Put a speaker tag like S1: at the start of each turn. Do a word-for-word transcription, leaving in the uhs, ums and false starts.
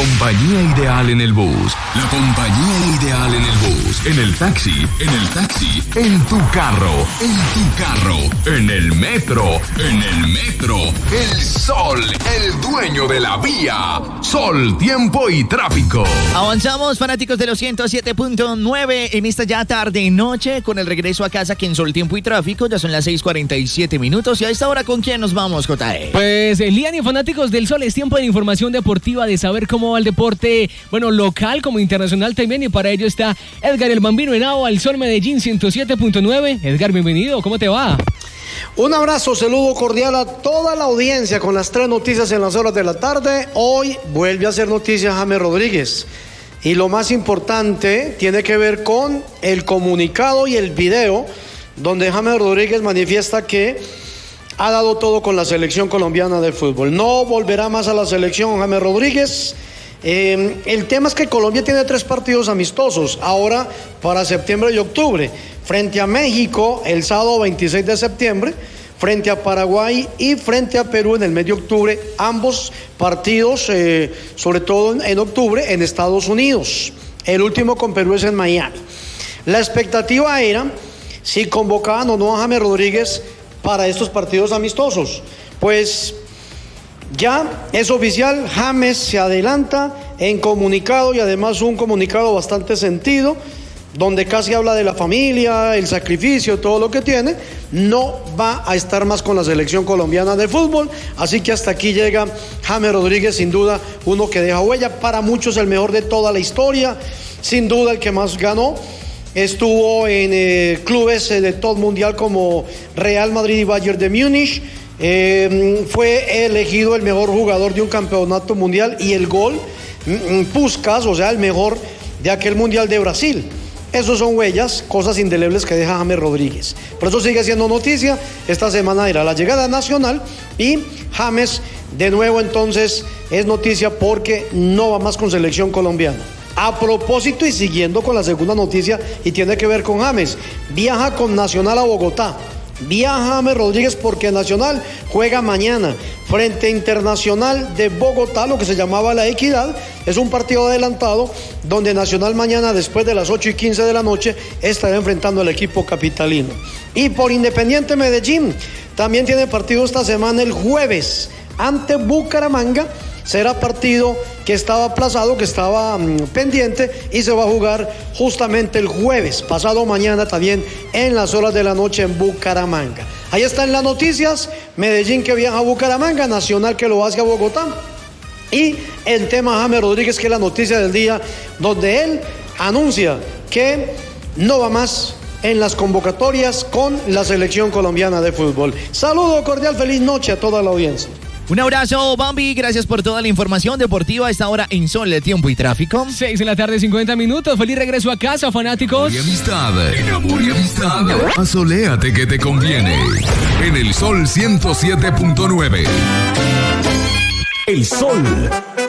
S1: compañía ideal en el bus. La compañía ideal en el bus. En el taxi. En el taxi. En tu carro. En tu carro. En el metro. En el metro. El sol. El dueño de la vía. Sol, tiempo y tráfico.
S2: Avanzamos, fanáticos de los ciento siete punto nueve en esta ya tarde y noche con el regreso a casa aquí en Sol, tiempo y tráfico. Ya son las seis cuarenta y siete minutos y a esta hora ¿con quién nos vamos, J E?
S3: Pues, Lian y fanáticos del Sol, es tiempo de información deportiva, de saber cómo va el deporte, bueno, local como internacional también, y para ello está Edgar el Bambino Henao al Sol Medellín ciento siete punto nueve. Edgar, bienvenido, ¿cómo te va?
S4: Un abrazo, saludo cordial a toda la audiencia con las tres noticias en las horas de la tarde. Hoy vuelve a hacer noticia James Rodríguez. Y lo más importante tiene que ver con el comunicado y el video donde James Rodríguez manifiesta que ha dado todo con la selección colombiana de fútbol. No volverá más a la selección James Rodríguez. Eh, el tema es que Colombia tiene tres partidos amistosos ahora para septiembre y octubre. Frente a México el sábado veintiséis de septiembre, frente a Paraguay y frente a Perú en el mes de octubre. Ambos partidos, eh, sobre todo en octubre, en Estados Unidos. El último con Perú es en Miami. La expectativa era si convocaban o no a James Rodríguez para estos partidos amistosos. Pues ya es oficial, James se adelanta en comunicado, y además un comunicado bastante sentido, donde casi habla de la familia, el sacrificio, todo lo que tiene. No va a estar más con la selección colombiana de fútbol, así que hasta aquí llega James Rodríguez, sin duda uno que deja huella, para muchos el mejor de toda la historia, sin duda el que más ganó. Estuvo en eh, clubes eh, de top mundial como Real Madrid y Bayern de Múnich. Eh, fue elegido el mejor jugador de un campeonato mundial y el gol Puskás, o sea, el mejor de aquel mundial de Brasil. Esos son huellas, cosas indelebles que deja James Rodríguez. Por eso sigue siendo noticia. Esta semana era la llegada nacional y James de nuevo entonces es noticia porque no va más con selección colombiana. A propósito y siguiendo con la segunda noticia, y tiene que ver con James, viaja con Nacional a Bogotá. Viaja James Rodríguez porque Nacional juega mañana frente a Internacional de Bogotá, lo que se llamaba La Equidad. Es un partido adelantado donde Nacional mañana después de las ocho y quince de la noche estará enfrentando al equipo capitalino. Y por Independiente Medellín también tiene partido esta semana el jueves ante Bucaramanga. Será partido que estaba aplazado, que estaba mmm, pendiente, y se va a jugar justamente el jueves, pasado mañana también en las horas de la noche en Bucaramanga. Ahí están las noticias. Medellín que viaja a Bucaramanga, Nacional que lo hace a Bogotá, y el tema James Rodríguez, que es la noticia del día, donde él anuncia que no va más en las convocatorias con la selección colombiana de fútbol. Saludo cordial, feliz noche a toda la audiencia.
S2: Un abrazo, Bambi, gracias por toda la información deportiva a esta hora en Sol, de tiempo y tráfico.
S3: seis de la tarde, cincuenta minutos. Feliz regreso a casa, fanáticos.
S1: Y amistad, en amor y amistad. Asoléate que te conviene. En el Sol ciento siete punto nueve.
S5: El Sol